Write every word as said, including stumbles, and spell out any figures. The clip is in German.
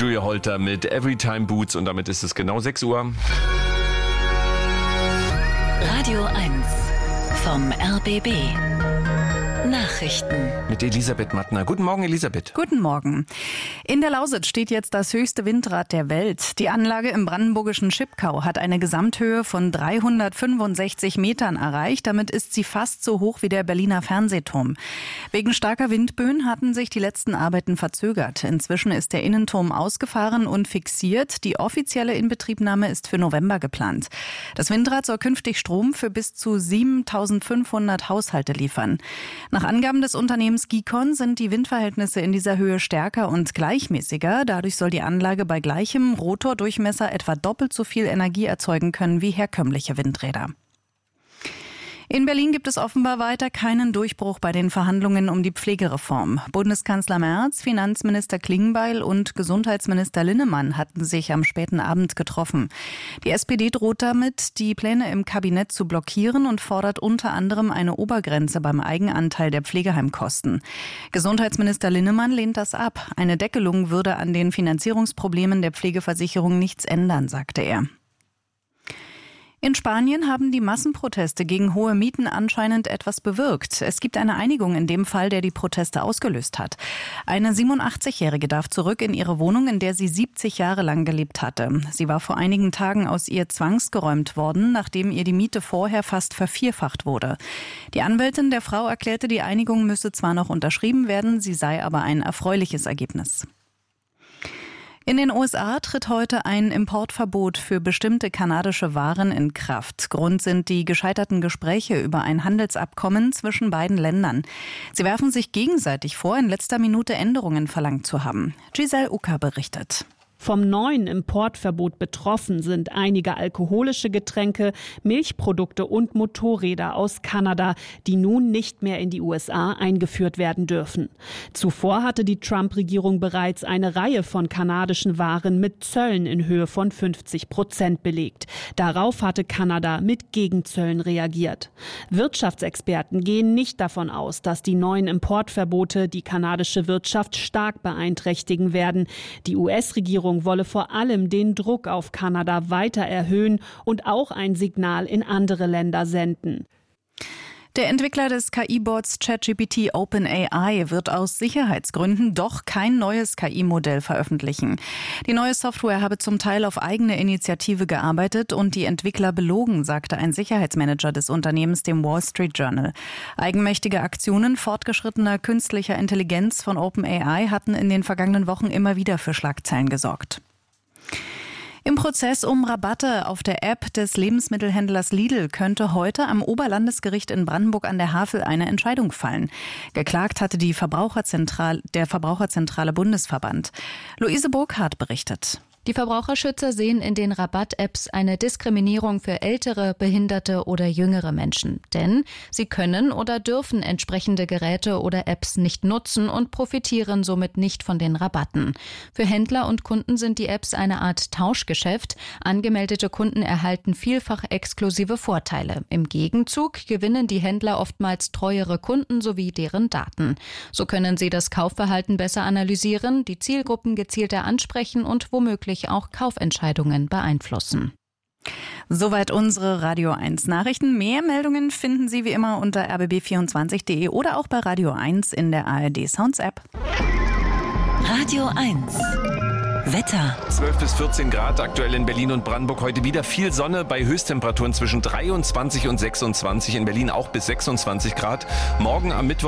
Julia Holter mit Everytime Boots und damit ist es genau sechs Uhr. Radio eins vom R B B. Nachrichten. Mit Elisabeth Mattner. Guten Morgen, Elisabeth. Guten Morgen. In der Lausitz steht jetzt das höchste Windrad der Welt. Die Anlage im brandenburgischen Schipkau hat eine Gesamthöhe von dreihundertfünfundsechzig Metern erreicht. Damit ist sie fast so hoch wie der Berliner Fernsehturm. Wegen starker Windböen hatten sich die letzten Arbeiten verzögert. Inzwischen ist der Innenturm ausgefahren und fixiert. Die offizielle Inbetriebnahme ist für November geplant. Das Windrad soll künftig Strom für bis zu siebentausendfünfhundert Haushalte liefern. Nach Angaben des Unternehmens Gicon sind die Windverhältnisse in dieser Höhe stärker und gleichmäßiger. Dadurch soll die Anlage bei gleichem Rotordurchmesser etwa doppelt so viel Energie erzeugen können wie herkömmliche Windräder. In Berlin gibt es offenbar weiter keinen Durchbruch bei den Verhandlungen um die Pflegereform. Bundeskanzler Merz, Finanzminister Klingbeil und Gesundheitsminister Linnemann hatten sich am späten Abend getroffen. Die S P D droht damit, die Pläne im Kabinett zu blockieren und fordert unter anderem eine Obergrenze beim Eigenanteil der Pflegeheimkosten. Gesundheitsminister Linnemann lehnt das ab. Eine Deckelung würde an den Finanzierungsproblemen der Pflegeversicherung nichts ändern, sagte er. In Spanien haben die Massenproteste gegen hohe Mieten anscheinend etwas bewirkt. Es gibt eine Einigung in dem Fall, der die Proteste ausgelöst hat. Eine siebenundachtzigjährige darf zurück in ihre Wohnung, in der sie siebzig Jahre lang gelebt hatte. Sie war vor einigen Tagen aus ihr zwangsgeräumt worden, nachdem ihr die Miete vorher fast vervierfacht wurde. Die Anwältin der Frau erklärte, die Einigung müsse zwar noch unterschrieben werden, sie sei aber ein erfreuliches Ergebnis. In den U S A tritt heute ein Importverbot für bestimmte kanadische Waren in Kraft. Grund sind die gescheiterten Gespräche über ein Handelsabkommen zwischen beiden Ländern. Sie werfen sich gegenseitig vor, in letzter Minute Änderungen verlangt zu haben. Giselle Ucker berichtet. Vom neuen Importverbot betroffen sind einige alkoholische Getränke, Milchprodukte und Motorräder aus Kanada, die nun nicht mehr in die U S A eingeführt werden dürfen. Zuvor hatte die Trump-Regierung bereits eine Reihe von kanadischen Waren mit Zöllen in Höhe von fünfzig Prozent belegt. Darauf hatte Kanada mit Gegenzöllen reagiert. Wirtschaftsexperten gehen nicht davon aus, dass die neuen Importverbote die kanadische Wirtschaft stark beeinträchtigen werden. Die U S-Regierung wolle vor allem den Druck auf Kanada weiter erhöhen und auch ein Signal in andere Länder senden. Der Entwickler des K I-Bots ChatGPT OpenAI wird aus Sicherheitsgründen doch kein neues K I-Modell veröffentlichen. Die neue Software habe zum Teil auf eigene Initiative gearbeitet und die Entwickler belogen, sagte ein Sicherheitsmanager des Unternehmens dem Wall Street Journal. Eigenmächtige Aktionen fortgeschrittener künstlicher Intelligenz von OpenAI hatten in den vergangenen Wochen immer wieder für Schlagzeilen gesorgt. Im Prozess um Rabatte auf der App des Lebensmittelhändlers Lidl könnte heute am Oberlandesgericht in Brandenburg an der Havel eine Entscheidung fallen. Geklagt hatte die Verbraucherzentral, der Verbraucherzentrale Bundesverband. Luise Burkhardt berichtet. Die Verbraucherschützer sehen in den Rabatt-Apps eine Diskriminierung für ältere, behinderte oder jüngere Menschen. Denn sie können oder dürfen entsprechende Geräte oder Apps nicht nutzen und profitieren somit nicht von den Rabatten. Für Händler und Kunden sind die Apps eine Art Tauschgeschäft. Angemeldete Kunden erhalten vielfach exklusive Vorteile. Im Gegenzug gewinnen die Händler oftmals treuere Kunden sowie deren Daten. So können sie das Kaufverhalten besser analysieren, die Zielgruppen gezielter ansprechen und womöglich auch Kaufentscheidungen beeinflussen. Soweit unsere Radio eins Nachrichten. Mehr Meldungen finden Sie wie immer unter r b b vierundzwanzig punkt d e oder auch bei Radio eins in der A R D Sounds App. Radio eins. Wetter. zwölf bis vierzehn Grad aktuell in Berlin und Brandenburg. Heute wieder viel Sonne bei Höchsttemperaturen zwischen dreiundzwanzig und sechsundzwanzig. In Berlin auch bis sechsundzwanzig Grad. Morgen am Mittwoch